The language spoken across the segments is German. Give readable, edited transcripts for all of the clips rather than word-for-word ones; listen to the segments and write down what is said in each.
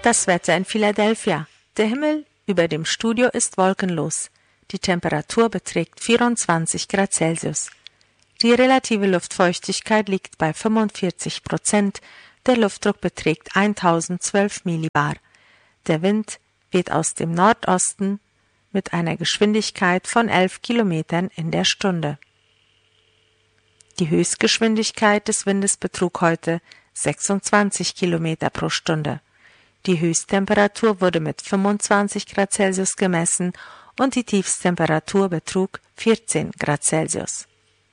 Das Wetter in Philadelphia. Der Himmel über dem Studio ist wolkenlos. Die Temperatur beträgt 24 Grad Celsius. Die relative Luftfeuchtigkeit liegt bei 45%. Der Luftdruck beträgt 1012 Millibar. Der Wind weht aus dem Nordosten mit einer Geschwindigkeit von 11 Kilometern in der Stunde. Die Höchstgeschwindigkeit des Windes betrug heute 26 Kilometer pro Stunde. Die Höchsttemperatur wurde mit 25 Grad Celsius gemessen und die Tiefsttemperatur betrug 14 Grad Celsius.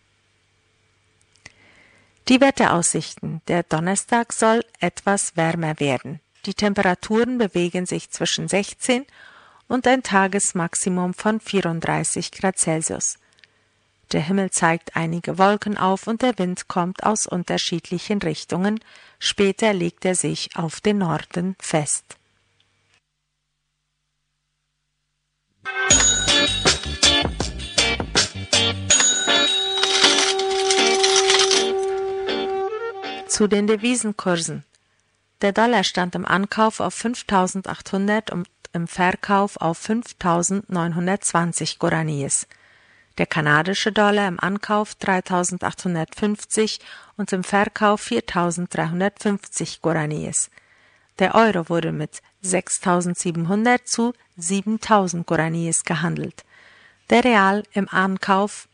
Die Wetteraussichten. Der Donnerstag soll etwas wärmer werden. Die Temperaturen bewegen sich zwischen 16 und ein Tagesmaximum von 34 Grad Celsius. Der Himmel zeigt einige Wolken auf und der Wind kommt aus unterschiedlichen Richtungen. Später legt er sich auf den Norden fest. Zu den Devisenkursen. Der Dollar stand im Ankauf auf 5.800 und im Verkauf auf 5.920 Guaraníes. Der kanadische Dollar im Ankauf 3.850 und im Verkauf 4.350 Guaraníes. Der Euro wurde mit 6.700 zu 7.000 Guaraníes gehandelt. Der Real im Ankauf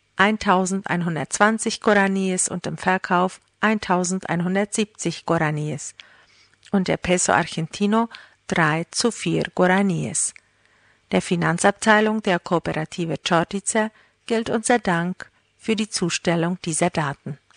1.120 Guaraníes und im Verkauf 1.170 Guaraníes. Und der Peso Argentino 3 zu 4 Guaraníes. Der Finanzabteilung der Kooperative Chortitzer gilt unser Dank für die Zustellung dieser Daten.